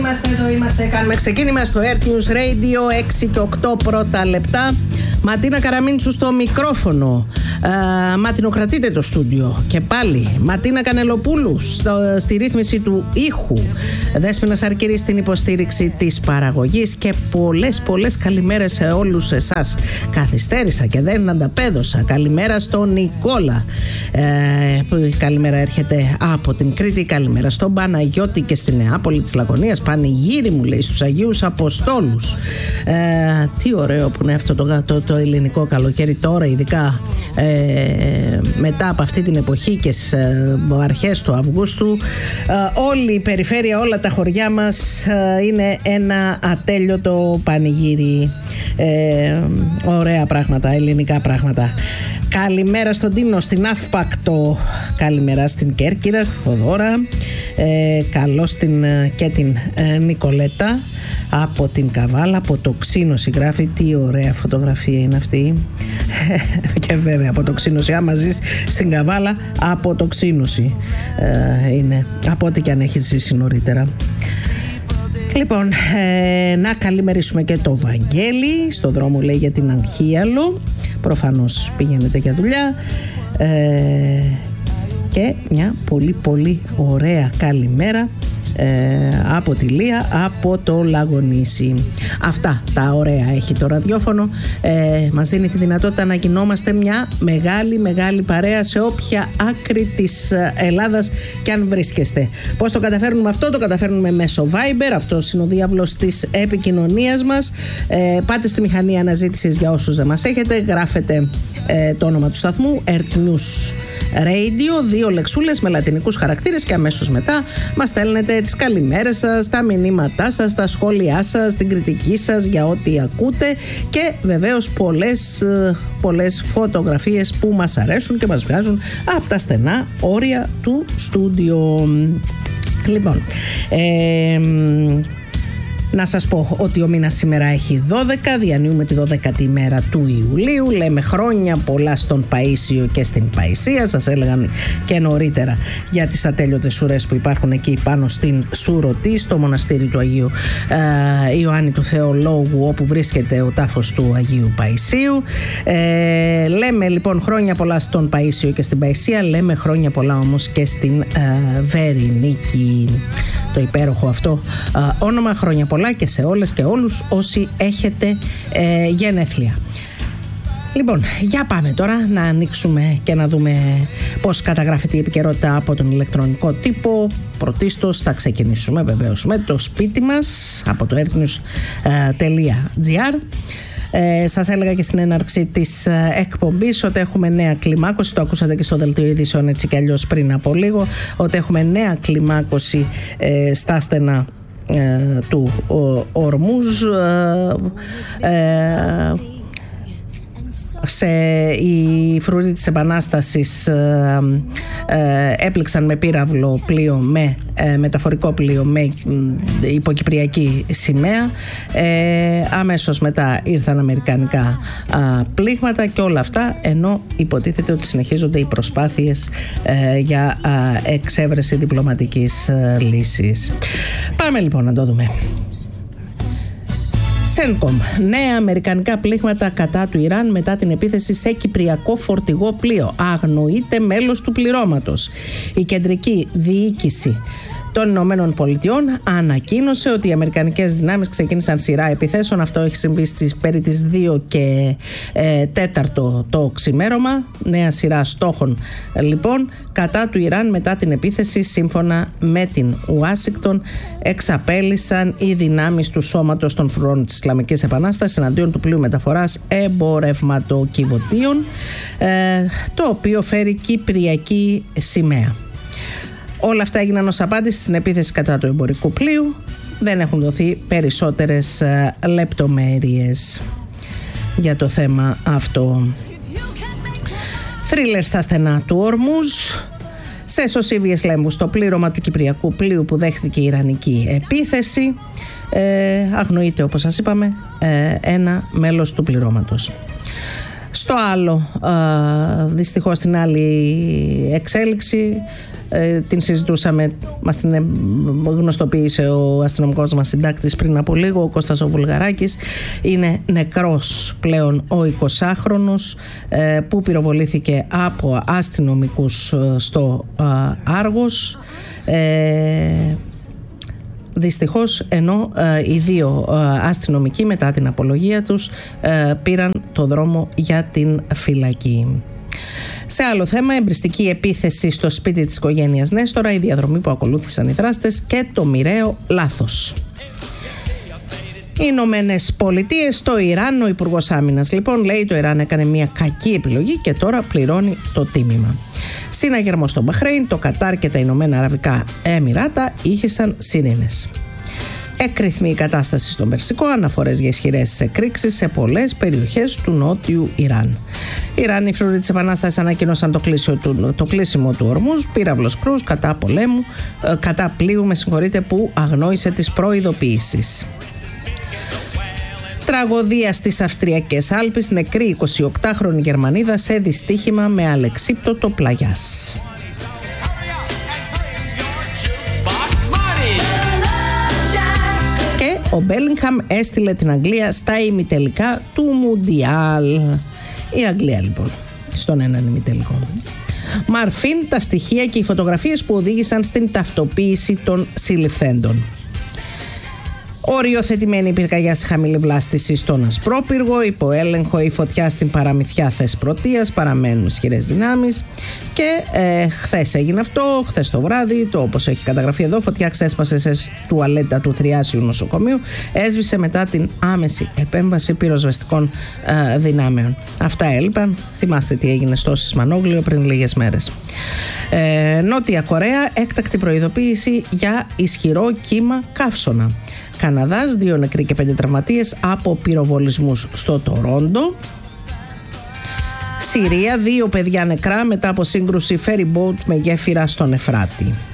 Κάνουμε ξεκίνημα στο Earth News Radio, 6 και 8 πρώτα λεπτά. Ματίνα Καραμίντσου στο μικρόφωνο. Ματινοκρατείτε το στούντιο. Και πάλι Ματίνα Κανελοπούλου στη ρύθμιση του ήχου. Δέσποινα Αρκυρή στην υποστήριξη της παραγωγής. Και πολλές καλημέρες σε όλους εσάς. Καθυστέρησα και δεν ανταπέδωσα. Καλημέρα στον Νικόλα. Καλημέρα έρχεται από την Κρήτη. Καλημέρα στον Παναγιώτη και στη Νεάπολη της Λακωνίας. Πανηγύρι μου λέει στους Αγίους Αποστόλους. Τι ωραίο που είναι αυτό το ελληνικό καλοκαίρι τώρα, ειδικά μετά από αυτή την εποχή και στις αρχές του Αυγούστου. Όλη η περιφέρεια, όλα τα χωριά μας είναι ένα ατέλειωτο πανηγύρι. Ωραία πράγματα, ελληνικά πράγματα. Καλημέρα στον Τίνο, στην Αύπακτο. Καλημέρα στην Κέρκυρα, στη Θοδώρα. Καλώς και την Νικολέτα από την Καβάλα, από το Ξίνωση γράφει. Τι ωραία φωτογραφία είναι αυτή. Και βέβαια από το Ξίνωση, άμα ζεις στην Καβάλα, από το Ξίνωση είναι, από ό,τι και αν έχεις ζήσει νωρίτερα. Λοιπόν, να καλημερίσουμε και το Βαγγέλη. Στο δρόμο λέει για την Αγχίαλο. Προφανώς πηγαίνετε για δουλειά. Και μια πολύ ωραία καλημέρα από τη Λία, από το Λαγονήσι. Αυτά τα ωραία έχει το ραδιόφωνο. Μας δίνει τη δυνατότητα να γινόμαστε μια μεγάλη παρέα σε όποια άκρη της Ελλάδας και αν βρίσκεστε. Πώς το καταφέρνουμε αυτό? Το καταφέρνουμε μέσω Viber. Αυτός είναι ο διάβλος της επικοινωνίας μας. Πάτε στη μηχανή αναζήτησης για όσους δεν μας έχετε. Γράφετε το όνομα του σταθμού Earth News Radio, 2 λεξούλες με λατινικούς χαρακτήρες και αμέσως μετά μας στέλνετε τις καλημέρες σας, τα μηνύματά σας, τα σχόλιά σας, την κριτική σας για ό,τι ακούτε και βεβαίως πολλές φωτογραφίες που μας αρέσουν και μας βγάζουν από τα στενά όρια του στούντιο. Λοιπόν, να σας πω ότι ο μήνας σήμερα έχει 12, διανύουμε τη 12η ημέρα του Ιουλίου. Λέμε χρόνια πολλά στον Παΐσιο και στην Παϊσία. Σας έλεγαν και νωρίτερα για τις ατέλειωτες ουρές που υπάρχουν εκεί πάνω στην Σουρωτή, στο μοναστήρι του Αγίου Ιωάννη του Θεολόγου, όπου βρίσκεται ο τάφος του Αγίου Παϊσίου. Λέμε λοιπόν χρόνια πολλά στον Παΐσιο και στην Παϊσία. Λέμε χρόνια πολλά όμως και στην Βερηνίκη. Το υπέροχο αυτό όνομα, χρόνια πολλά και σε όλες και όλους όσοι έχετε γενέθλια. Λοιπόν, για πάμε τώρα να ανοίξουμε και να δούμε πώς καταγράφεται η επικαιρότητα από τον ηλεκτρονικό τύπο. Πρωτίστως θα ξεκινήσουμε βεβαίως με το σπίτι μας από το earthnews.gr. Σας έλεγα και στην έναρξη της εκπομπής ότι έχουμε νέα κλιμάκωση. Το ακούσατε και στο δελτίο ειδήσεων έτσι κι αλλιώς πριν από λίγο, ότι έχουμε νέα κλιμάκωση στα στενά του Ορμούζ. Οι φρουροί της Επανάστασης έπληξαν με πύραυλο πλοίο, με μεταφορικό πλοίο με υποκυπριακή σημαία. Αμέσως μετά ήρθαν αμερικανικά πλήγματα και όλα αυτά, ενώ υποτίθεται ότι συνεχίζονται οι προσπάθειες για εξέβρεση διπλωματικής λύσης. Πάμε λοιπόν να το δούμε. Σένκομ. Νέα αμερικανικά πλήγματα κατά του Ιράν μετά την επίθεση σε κυπριακό φορτηγό πλοίο. Αγνοείται μέλος του πληρώματος. Η κεντρική διοίκηση των Ηνωμένων Πολιτειών ανακοίνωσε ότι οι αμερικανικές δυνάμεις ξεκίνησαν σειρά επιθέσεων. Αυτό έχει συμβεί στις περί τις 2 και 4 το ξημέρωμα. Νέα σειρά στόχων λοιπόν κατά του Ιράν μετά την επίθεση. Σύμφωνα με την Ουάσιγκτον, εξαπέλυσαν οι δυνάμεις του σώματος των φρουρών της Ισλαμικής Επανάστασης εναντίον του πλοίου μεταφοράς εμπορευματοκιβωτίων, το οποίο φέρει κυπριακή σημαία. Όλα αυτά έγιναν ως απάντηση στην επίθεση κατά του εμπορικού πλοίου. Δεν έχουν δοθεί περισσότερες λεπτομέρειες για το θέμα αυτό. Θρίλερ στα στενά του Ορμούζ. Σε εσωσίβιες λέμβους το πλήρωμα του κυπριακού πλοίου που δέχθηκε η ιρανική επίθεση. Αγνοείται, όπως σας είπαμε, ένα μέλος του πληρώματος. Στο άλλο, δυστυχώς την άλλη εξέλιξη, την συζητούσαμε, μας την γνωστοποίησε ο αστυνομικός μας συντάκτης πριν από λίγο, ο Κώστας ο Βουλγαράκης. Είναι νεκρός πλέον ο 20χρονος που πυροβολήθηκε από αστυνομικούς στο Άργος. Δυστυχώς, ενώ οι δύο αστυνομικοί μετά την απολογία τους πήραν το δρόμο για την φυλακή. Σε άλλο θέμα, εμπριστική επίθεση στο σπίτι της οικογένειας Νέστορα, η διαδρομή που ακολούθησαν οι δράστες και το μοιραίο λάθος. Οι Ηνωμένες Πολιτείες, το Ιράν, ο Υπουργός Άμυνας λοιπόν λέει το Ιράν έκανε μια κακή επιλογή και τώρα πληρώνει το τίμημα. Συναγερμό στο Μπαχρέιν, το Κατάρ και τα Ηνωμένα Αραβικά Εμιράτα είχαν σιρήνες. Εκρηθμή η κατάσταση στο Περσικό, αναφορές για ισχυρές εκρήξεις σε πολλές περιοχές του νότιου Ιράν. Οι Ιράνοι φρουροί της Επανάστασης ανακοίνωσαν το κλείσιμο του Ορμούζ, πύραυλος κρούς κατά πλοίου που αγνόησε τις προειδοποιήσεις. Τραγωδία στις Αυστριακές Άλπεις, νεκρή 28χρονη Γερμανίδα σε δυστύχημα με αλεξίπτωτο πλαγιάς. Και ο Μπέλιγχαμ έστειλε την Αγγλία στα ημιτελικά του Μουντιάλ. Η Αγγλία λοιπόν στον έναν ημιτελικό. Μαρφίν τα στοιχεία και οι φωτογραφίες που οδήγησαν στην ταυτοποίηση των συλληφθέντων. Οριοθετημένη πυρκαγιά σε χαμηλή βλάστηση στον Ασπρόπυργο, υπό έλεγχο η φωτιά στην παραμυθιά Θεσπρωτείας, παραμένουν ισχυρές δυνάμεις και χθες έγινε αυτό, χθες το βράδυ, όπως έχει καταγραφεί εδώ, φωτιά ξέσπασε σε τουαλέτα του Θριάσιου νοσοκομείου, έσβησε μετά την άμεση επέμβαση πυροσβεστικών δυνάμεων. Αυτά έλειπαν, θυμάστε τι έγινε στο Σισμανόγλιο πριν λίγες μέρες. Νότια Κορέα, έκτακτη προειδοποίηση για ισχυρό κύμα καύσωνα. Καναδάς, 2 νεκροί και 5 τραυματίες από πυροβολισμούς στο Τορόντο. Συρία, 2 παιδιά νεκρά μετά από σύγκρουση ferry boat με γέφυρα στον Εφράτη.